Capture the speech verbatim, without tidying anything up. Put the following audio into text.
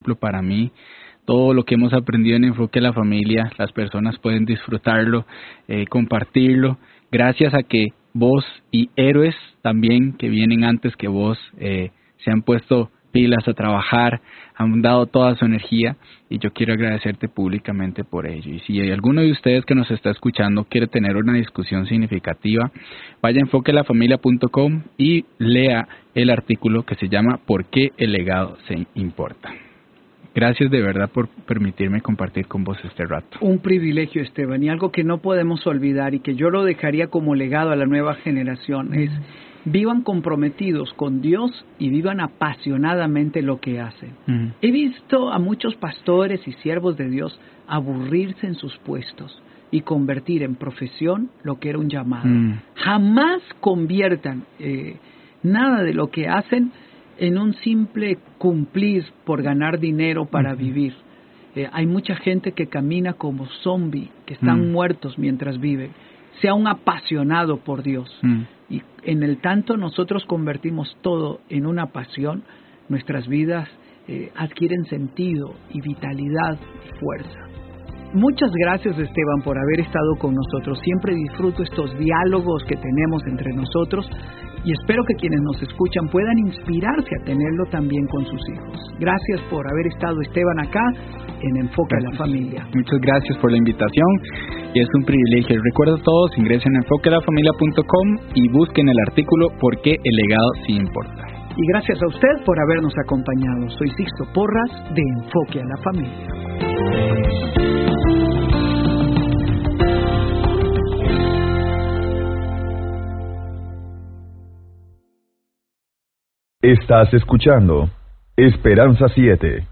para mí. Todo lo que hemos aprendido en Enfoque a la Familia, las personas pueden disfrutarlo, eh, compartirlo, gracias a que vos y héroes también que vienen antes que vos eh, se han puesto pilas a trabajar, han dado toda su energía y yo quiero agradecerte públicamente por ello. Y si hay alguno de ustedes que nos está escuchando quiere tener una discusión significativa, vaya a enfoque la familia punto com y lea el artículo que se llama ¿Por qué el legado se importa? Gracias de verdad por permitirme compartir con vos este rato. Un privilegio, Esteban, y algo que no podemos olvidar y que yo lo dejaría como legado a la nueva generación es vivan comprometidos con Dios y vivan apasionadamente lo que hacen. Uh-huh. He visto a muchos pastores y siervos de Dios aburrirse en sus puestos y convertir en profesión lo que era un llamado. Uh-huh. Jamás conviertan eh, nada de lo que hacen en un simple cumplir por ganar dinero para uh-huh. vivir. Eh, hay mucha gente que camina como zombie, que están uh-huh. muertos mientras viven. Sea un apasionado por Dios. Uh-huh. Y en el tanto nosotros convertimos todo en una pasión, nuestras vidas eh, adquieren sentido y vitalidad y fuerza. Muchas gracias, Esteban, por haber estado con nosotros. Siempre disfruto estos diálogos que tenemos entre nosotros y espero que quienes nos escuchan puedan inspirarse a tenerlo también con sus hijos. Gracias por haber estado, Esteban, acá en Enfoque a la Familia. Muchas gracias por la invitación y es un privilegio. Recuerda a todos, ingresen a enfoque a la familia punto com y busquen el artículo ¿Por qué el legado sí importa? Y gracias a usted por habernos acompañado. Soy Sixto Porras de Enfoque a la Familia. Estás escuchando Esperanza siete.